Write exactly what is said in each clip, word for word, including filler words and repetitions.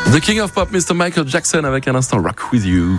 The King of Pop, mister Michael Jackson, avec un instant Rock With You.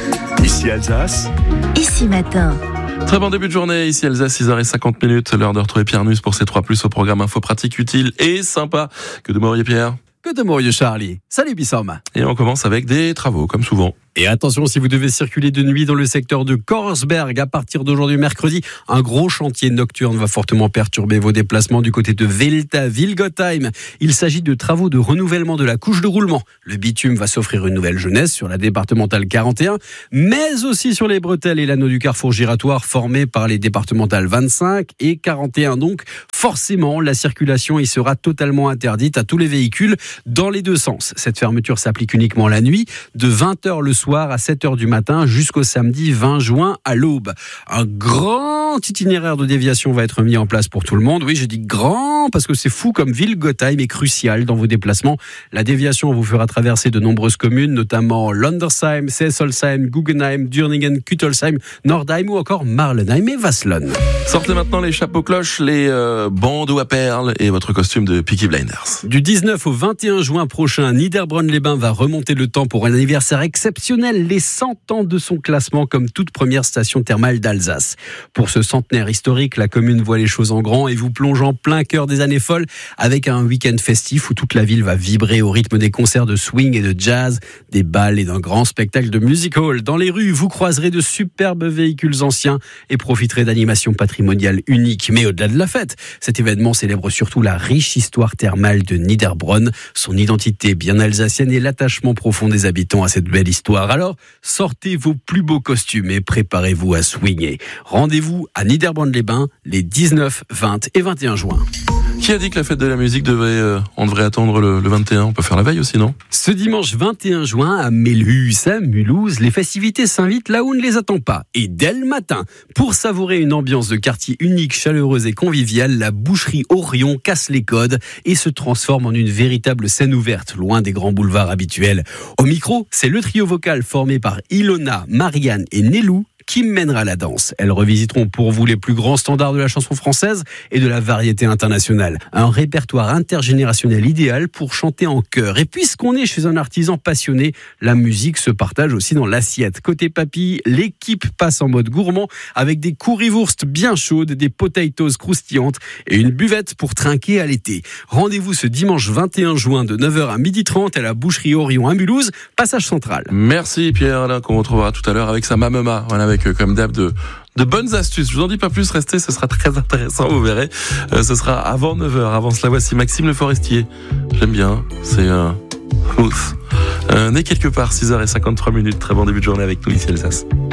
Ici Alsace. Ici Matin. Très bon début de journée, ici Alsace, six heures cinquante minutes. L'heure de retrouver Pierre Nuss pour ses trois plus au programme info pratique, utile et sympa. Que de Maurier Pierre. Que de Maurier Charlie. Salut Bissom. Et on commence avec des travaux, comme souvent. Et attention, si vous devez circuler de nuit dans le secteur de Korsberg, à partir d'aujourd'hui mercredi, un gros chantier nocturne va fortement perturber vos déplacements du côté de Velta, Vilgotheim. Il s'agit de travaux de renouvellement de la couche de roulement. Le bitume va s'offrir une nouvelle jeunesse sur la départementale quarante et un, mais aussi sur les bretelles et l'anneau du carrefour giratoire formé par les départementales vingt-cinq et quarante et un. Donc, forcément, la circulation y sera totalement interdite à tous les véhicules dans les deux sens. Cette fermeture s'applique uniquement la nuit, de vingt heures le soir à sept heures du matin jusqu'au samedi vingt juin à l'aube. Un grand itinéraire de déviation va être mis en place pour tout le monde. Oui, je dis grand parce que c'est fou comme Vilgotheim est crucial dans vos déplacements. La déviation vous fera traverser de nombreuses communes, notamment Londersheim, Sessolsheim, Guggenheim, Dürningen, Kuttelsheim, Nordheim ou encore Marlenheim et Wasselon. Sortez maintenant les chapeaux cloches, les euh, bandeaux à perles et votre costume de Peaky Blinders. Du dix-neuf au vingt et un juin prochain, Niederbronn-les-Bains va remonter le temps pour un anniversaire exceptionnel, les cent ans de son classement comme toute première station thermale d'Alsace. Pour ce centenaire historique, la commune voit les choses en grand et vous plonge en plein cœur des années folles avec un week-end festif où toute la ville va vibrer au rythme des concerts de swing et de jazz, des bals et d'un grand spectacle de music hall. Dans les rues, vous croiserez de superbes véhicules anciens et profiterez d'animations patrimoniales uniques. Mais au-delà de la fête, cet événement célèbre surtout la riche histoire thermale de Niederbronn, son identité bien alsacienne et l'attachement profond des habitants à cette belle histoire. Alors, sortez vos plus beaux costumes et préparez-vous à swinger. Rendez-vous à Niederbronn-les-Bains les dix-neuf, vingt et vingt et un juin. Qui a dit que la fête de la musique devait, euh, on devrait attendre le, le vingt et un? On peut faire la veille aussi, non? Ce dimanche vingt et un juin, à Melhus, à Mulhouse, les festivités s'invitent là où on ne les attend pas. Et dès le matin, pour savourer une ambiance de quartier unique, chaleureuse et conviviale, la boucherie Orion casse les codes et se transforme en une véritable scène ouverte, loin des grands boulevards habituels. Au micro, c'est le trio vocal formé par Ilona, Marianne et Nelou qui mènera la danse. Elles revisiteront pour vous les plus grands standards de la chanson française et de la variété internationale. Un répertoire intergénérationnel idéal pour chanter en chœur. Et puisqu'on est chez un artisan passionné, la musique se partage aussi dans l'assiette. Côté papilles, l'équipe passe en mode gourmand avec des currywurst bien chaudes, des potatoes croustillantes et une buvette pour trinquer à l'été. Rendez-vous ce dimanche vingt et un juin de neuf heures à midi trente à la boucherie Orion à Mulhouse, passage central. Merci Pierre Alain, qu'on retrouvera tout à l'heure avec sa mamema. Voilà, avec comme d'hab de, de bonnes astuces. Je vous en dis pas plus, restez, ce sera très intéressant, vous verrez. Euh, ce sera avant neuf heures. Avant cela, voici Maxime Le Forestier. J'aime bien, c'est un euh, ouf. Euh, né quelque part, six heures cinquante-trois minutes. Très bon début de journée avec nous ici Alsace.